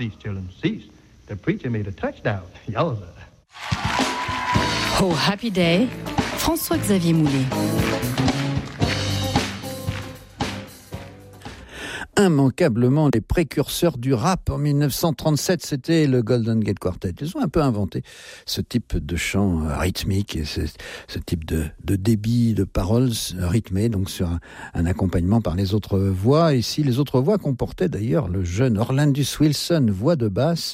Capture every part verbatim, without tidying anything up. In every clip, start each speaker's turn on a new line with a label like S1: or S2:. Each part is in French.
S1: these children ceased. The preacher made a touchdown. Yowza.
S2: Oh, Happy Day, François-Xavier Moulet.
S3: Immanquablement les précurseurs du rap en dix-neuf cent trente-sept, c'était le Golden Gate Quartet. Ils ont un peu inventé ce type de chant rythmique et ce, ce type de, de débit de paroles rythmées, donc sur un, un accompagnement par les autres voix. Ici, les autres voix comportaient d'ailleurs le jeune Orlandus Wilson, voix de basse,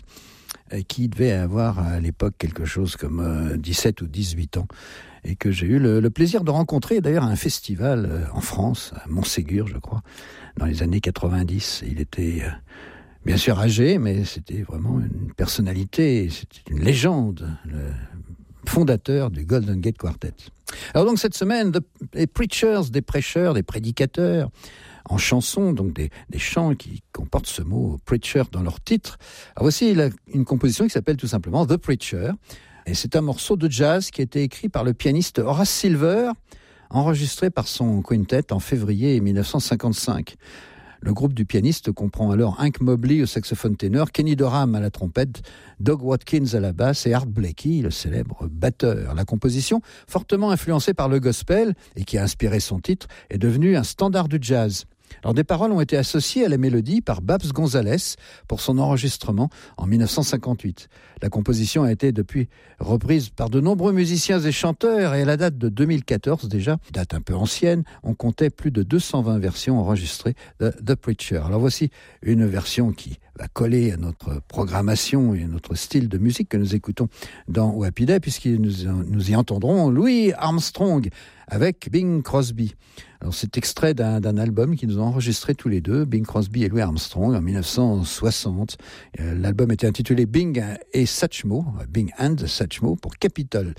S3: qui devait avoir à l'époque quelque chose comme dix-sept ou dix-huit ans. Et que j'ai eu le, le plaisir de rencontrer d'ailleurs à un festival euh, en France, à Montségur, je crois, dans les années quatre-vingt-dix. Il était euh, bien sûr âgé, mais c'était vraiment une personnalité, c'était une légende, le fondateur du Golden Gate Quartet. Alors donc cette semaine, the, les preachers, des prêcheurs, des prédicateurs, en chansons, donc des, des chants qui comportent ce mot preacher dans leur titre. Alors voici la, une composition qui s'appelle tout simplement The Preacher. Et c'est un morceau de jazz qui a été écrit par le pianiste Horace Silver, enregistré par son quintet en février dix-neuf cent cinquante-cinq. Le groupe du pianiste comprend alors Hank Mobley au saxophone ténor, Kenny Dorham à la trompette, Doug Watkins à la basse et Art Blakey, le célèbre batteur. La composition, fortement influencée par le gospel et qui a inspiré son titre, est devenue un standard du jazz. Alors, des paroles ont été associées à la mélodie par Babs Gonzalez pour son enregistrement en dix-neuf cent cinquante-huit. La composition a été depuis reprise par de nombreux musiciens et chanteurs et à la date de deux mille quatorze déjà, date un peu ancienne, on comptait plus de deux cent vingt versions enregistrées de The Preacher. Alors voici une version qui va coller à notre programmation et à notre style de musique que nous écoutons dans Happy Day, puisque nous, nous y entendrons Louis Armstrong avec Bing Crosby. Alors c'est extrait d'un, d'un album qu'ils nous ont enregistré tous les deux, Bing Crosby et Louis Armstrong, en dix-neuf cent soixante. Euh, l'album était intitulé Bing et Satchmo, Bing and Satchmo pour Capitol.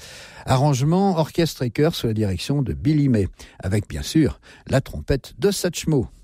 S3: Arrangement, orchestre et chœur sous la direction de Billy May, avec bien sûr la trompette de Satchmo.